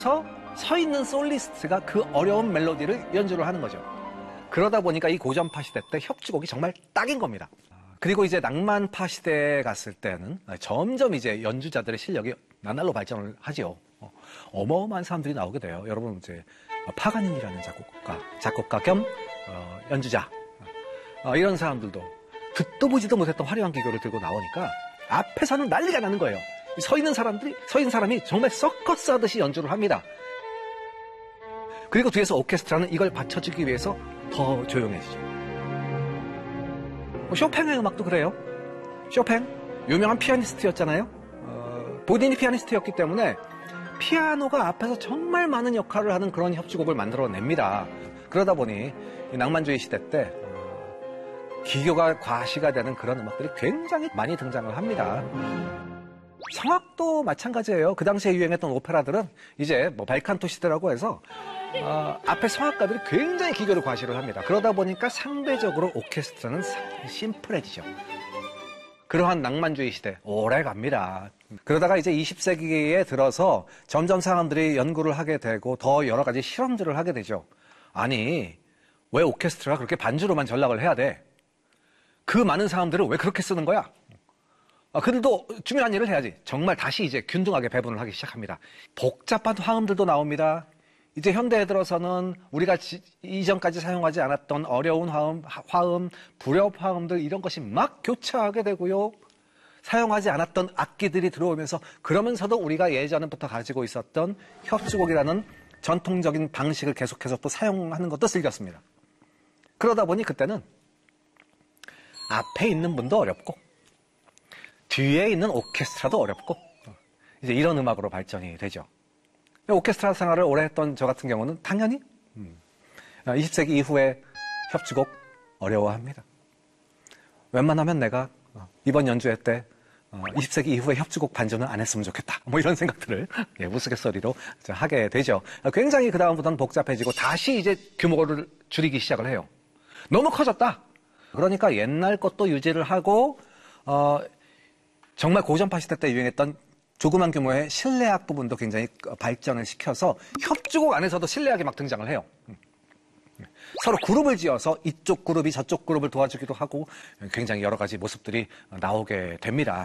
서 있는 솔리스트가 그 어려운 멜로디를 연주를 하는 거죠. 그러다 보니까 이 고전파 시대 때 협주곡이 정말 딱인 겁니다. 그리고 이제 낭만파 시대에 갔을 때는 점점 이제 연주자들의 실력이 나날로 발전을 하지요. 어마어마한 사람들이 나오게 돼요. 여러분 이제 파가닌이라는 작곡가 겸 연주자 이런 사람들도 듣도 보지도 못했던 화려한 기교를 들고 나오니까 앞에서는 난리가 나는 거예요. 서 있는 사람이 정말 서커스 하듯이 연주를 합니다. 그리고 뒤에서 오케스트라는 이걸 받쳐주기 위해서 더 조용해지죠. 쇼팽의 음악도 그래요. 쇼팽 유명한 피아니스트였잖아요. 본인이 피아니스트였기 때문에 피아노가 앞에서 정말 많은 역할을 하는 그런 협주곡을 만들어냅니다. 그러다 보니 이 낭만주의 시대 때 기교가 과시가 되는 그런 음악들이 굉장히 많이 등장을 합니다. 성악도 마찬가지예요. 그 당시에 유행했던 오페라들은 이제 뭐 발칸토 시대라고 해서 앞에 성악가들이 굉장히 기교를 과시를 합니다. 그러다 보니까 상대적으로 오케스트라는 심플해지죠. 그러한 낭만주의 시대 오래 갑니다. 그러다가 이제 20세기에 들어서 점점 사람들이 연구를 하게 되고 더 여러 가지 실험들을 하게 되죠. 아니 왜 오케스트라가 그렇게 반주로만 전락을 해야 돼? 그 많은 사람들을 왜 그렇게 쓰는 거야? 그들도 중요한 일을 해야지. 정말 다시 이제 균등하게 배분을 하기 시작합니다. 복잡한 화음들도 나옵니다. 이제 현대에 들어서는 우리가 이전까지 사용하지 않았던 어려운 화음, 불협 화음들 이런 것이 막 교차하게 되고요. 사용하지 않았던 악기들이 들어오면서 그러면서도 우리가 예전부터 가지고 있었던 협주곡이라는 전통적인 방식을 계속해서 또 사용하는 것도 즐겼습니다. 그러다 보니 그때는 앞에 있는 분도 어렵고 뒤에 있는 오케스트라도 어렵고 이제 이런 음악으로 발전이 되죠. 오케스트라 생활을 오래 했던 저 같은 경우는 당연히 20세기 이후에 협주곡 어려워합니다. 웬만하면 내가 이번 연주회 때 20세기 이후에 협주곡 반주는 안 했으면 좋겠다. 뭐 이런 생각들을 우스갯소리로 하게 되죠. 굉장히 그 다음부터는 복잡해지고 다시 이제 규모를 줄이기 시작을 해요. 너무 커졌다. 그러니까 옛날 것도 유지를 하고 정말 고전파 시대 때 유행했던 조그만 규모의 실내악 부분도 굉장히 발전을 시켜서 협주곡 안에서도 실내악이 막 등장을 해요. 서로 그룹을 지어서 이쪽 그룹이 저쪽 그룹을 도와주기도 하고 굉장히 여러 가지 모습들이 나오게 됩니다.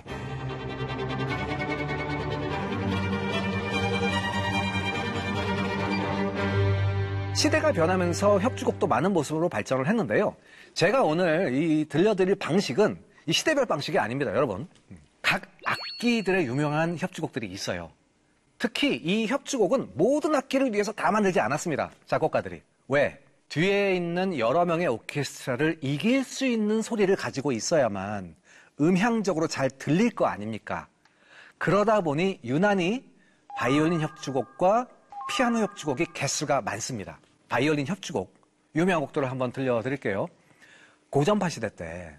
시대가 변하면서 협주곡도 많은 모습으로 발전을 했는데요. 제가 오늘 들려드릴 방식은 이 시대별 방식이 아닙니다, 여러분. 각 악기들의 유명한 협주곡들이 있어요. 특히 이 협주곡은 모든 악기를 위해서 다 만들지 않았습니다, 작곡가들이. 왜? 뒤에 있는 여러 명의 오케스트라를 이길 수 있는 소리를 가지고 있어야만 음향적으로 잘 들릴 거 아닙니까? 그러다 보니 유난히 바이올린 협주곡과 피아노 협주곡이 개수가 많습니다. 바이올린 협주곡, 유명한 곡들을 한번 들려드릴게요. 고전파 시대 때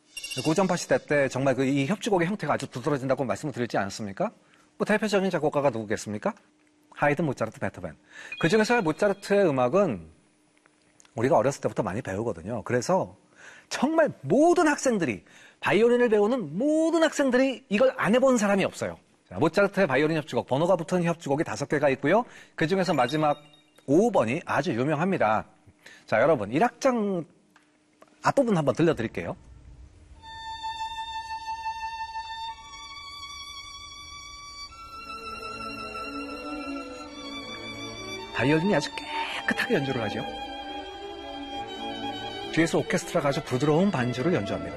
정말 이 협주곡의 형태가 아주 두드러진다고 말씀을 드렸지 않았습니까? 뭐 대표적인 작곡가가 누구겠습니까? 하이든, 모차르트, 베토벤. 그 중에서 모차르트의 음악은 우리가 어렸을 때부터 많이 배우거든요. 그래서 정말 모든 학생들이, 바이올린을 배우는 모든 학생들이 이걸 안 해본 사람이 없어요. 자, 모차르트의 바이올린 협주곡, 번호가 붙은 협주곡이 5개가 있고요. 그 중에서 마지막 5번이 아주 유명합니다. 자, 여러분 1악장 앞부분 한번 들려드릴게요. 바이올린이 아주 깨끗하게 연주를 하죠. 뒤에서 오케스트라가 아주 부드러운 반주를 연주합니다.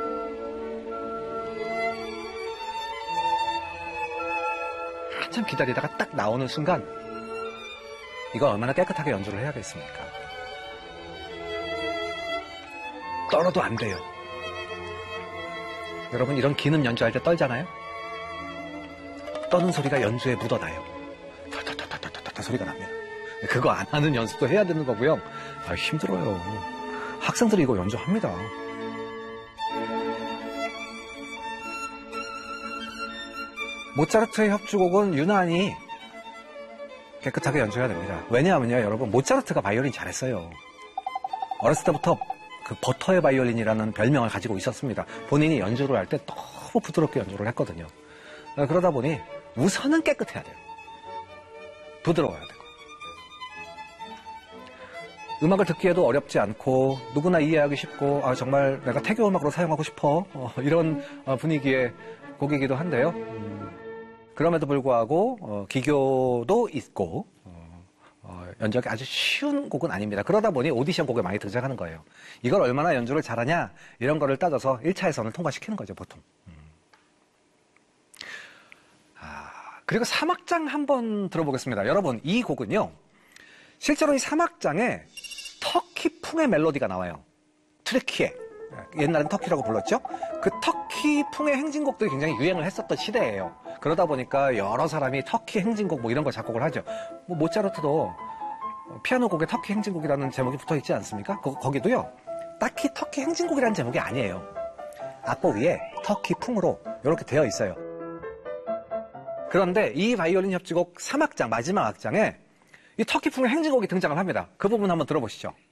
한참 기다리다가 딱 나오는 순간 이거 얼마나 깨끗하게 연주를 해야겠습니까? 떨어도 안 돼요. 여러분 이런 기능 연주할 때 떨잖아요? 떠는 소리가 연주에 묻어나요. 타타타타타타 소리가 납니다. 그거 안 하는 연습도 해야 되는 거고요. 힘들어요. 학생들이 이거 연주합니다. 모차르트의 협주곡은 유난히 깨끗하게 연주해야 됩니다. 왜냐하면요, 여러분, 모차르트가 바이올린 잘했어요. 어렸을 때부터 그 버터의 바이올린이라는 별명을 가지고 있었습니다. 본인이 연주를 할 때 너무 부드럽게 연주를 했거든요. 그러다 보니 우선은 깨끗해야 돼요. 부드러워야 되고 음악을 듣기에도 어렵지 않고 누구나 이해하기 쉽고 정말 내가 태교 음악으로 사용하고 싶어 이런 분위기의 곡이기도 한데요. 그럼에도 불구하고 기교도 있고 연주하기 아주 쉬운 곡은 아닙니다. 그러다 보니 오디션 곡에 많이 등장하는 거예요. 이걸 얼마나 연주를 잘하냐 이런 거를 따져서 1차에서는 통과시키는 거죠, 보통. 그리고 3악장 한번 들어보겠습니다. 여러분, 이 곡은요. 실제로 이 3악장에 터키풍의 멜로디가 나와요. 트리키에. 옛날엔 터키라고 불렀죠. 그 터키풍의 행진곡들이 굉장히 유행을 했었던 시대예요. 그러다 보니까 여러 사람이 터키 행진곡 뭐 이런 거 작곡을 하죠. 뭐 모차르트도 피아노 곡에 터키 행진곡이라는 제목이 붙어 있지 않습니까? 거기도요. 딱히 터키 행진곡이라는 제목이 아니에요. 악보 위에 터키풍으로 이렇게 되어 있어요. 그런데 이 바이올린 협주곡 3악장 마지막 악장에 이 터키풍의 행진곡이 등장을 합니다. 그 부분 한번 들어보시죠.